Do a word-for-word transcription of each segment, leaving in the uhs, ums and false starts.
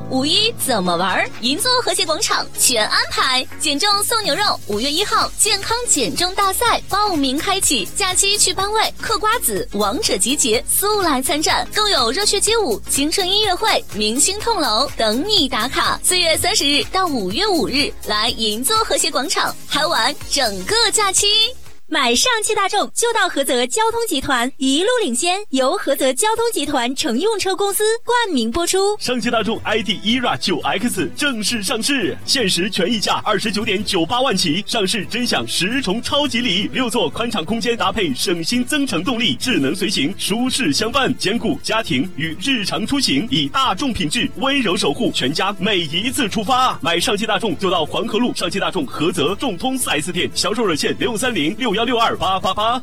五一怎么玩？银座和谐广场全安排，减重送牛肉，五月一号健康减重大赛报名开启，假期去班位嗑瓜子，王者集结，速来参战，更有热血街舞、青春音乐会、明星痛楼等你打卡。四月三十日到五月五日，来银座和谐广场嗨玩整个假期。 买上汽大众就到菏泽交通集团，一路领先，由菏泽交通集团乘用车公司冠名播出。 上汽大众 I D E R A 九 X 正式上市，限时权益价二十九点九八万起，上市真享十重超级礼，六座宽敞空间搭配省心增程动力，智能随行，舒适相伴，兼顾家庭与日常出行，以大众品质温柔守护全家每一次出发。买上汽大众就到黄河路上汽大众菏泽众通 四 S 店，销售热线六三零六幺六二八八八。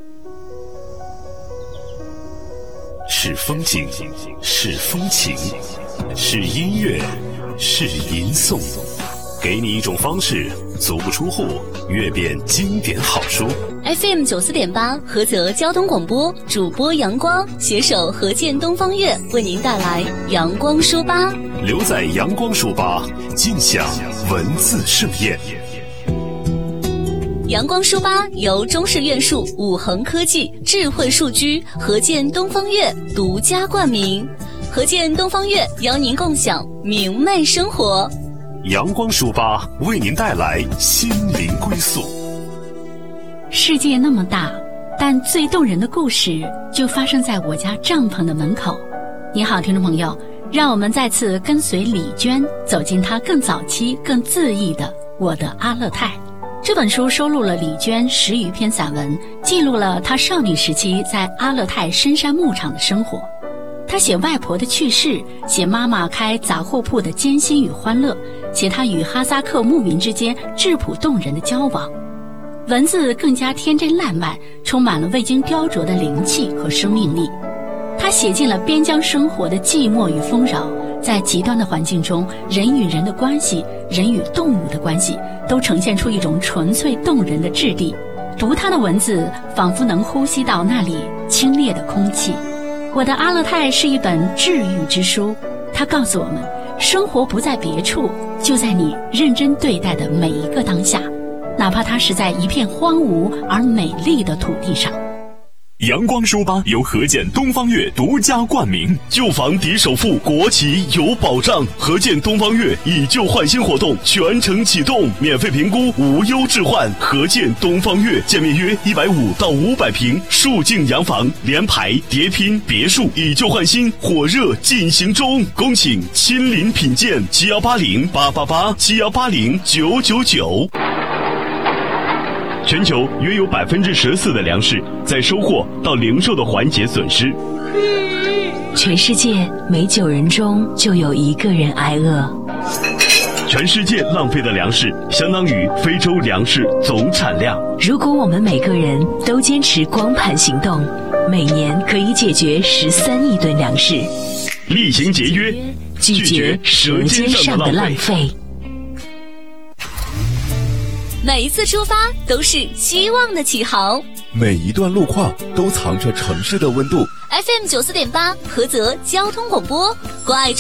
是风景，是风情，是音乐，是吟诵，给你一种方式，足不出户阅遍经典好书。 F M 九四点八菏泽交通广播，主播阳光携手何健东方悦为您带来阳光书吧。 留在阳光书吧，尽享文字盛宴。 阳光书吧由中式院术、五恒科技、智慧数居、何健东方悦独家冠名。何健东方悦邀您共享明媚生活。 阳光书吧为您带来心灵归宿。 世界那么大，但最动人的故事就发生在我家帐篷的门口。你好，听众朋友，让我们再次跟随李娟走进她更早期、更恣意的《我的阿勒泰》。这本书收录了李娟十余篇散文，记录了她少女时期在阿勒泰深山牧场的生活。她写外婆的去世，写妈妈开杂货铺的艰辛与欢乐，写她与哈萨克牧民之间质朴动人的交往。文字更加天真烂漫，充满了未经雕琢的灵气和生命力。她写尽了边疆生活的寂寞与丰饶，在极端的环境中，人与人的关系，人与动物的关系，都呈现出一种纯粹动人的质地。读她的文字，仿佛能呼吸到那里清冽的空气。我的阿勒泰是一本治愈之书，它告诉我们，生活不在别处，就在你认真对待的每一个当下，哪怕它是在一片荒芜而美丽的土地上。 阳光书吧由何健东方悦独家冠名， 旧房抵首付，国企有保障。何健东方悦以旧换新活动全程启动，免费评估，无忧置换。何健东方悦建面约一百五到五百平，数境洋房，联排、叠拼、别墅，以旧换新，火热进行中。恭请亲临品鉴，七幺八零八八八，七幺八零九九九。全球约有百分之十四的粮食在收获到零售的环节损失。 全世界每九人中就有一个人挨饿。 全世界浪费的粮食相当于非洲粮食总产量。 如果我们每个人都坚持光盘行动，每年可以解决十三亿吨粮食。 厉行节约， 拒绝舌尖上的浪费。 每一次出发都是希望的起航， 每一段路况都藏着城市的温度。 F M 九四点八菏泽交通广播，关爱